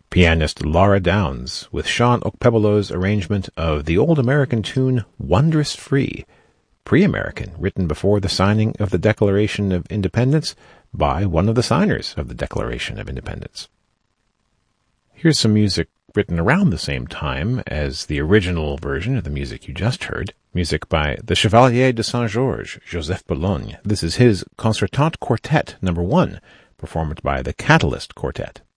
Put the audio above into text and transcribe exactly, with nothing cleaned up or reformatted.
pianist Laura Downs with Sean Okpebolo's arrangement of the old American tune Wondrous Free, pre-American, written before the signing of the Declaration of Independence by one of the signers of the Declaration of Independence. Here's some music written around the same time as the original version of the music you just heard, music by the Chevalier de Saint-Georges, Joseph Bologne. This is his Concertante Quartet number one, performed by the Catalyst Quartet.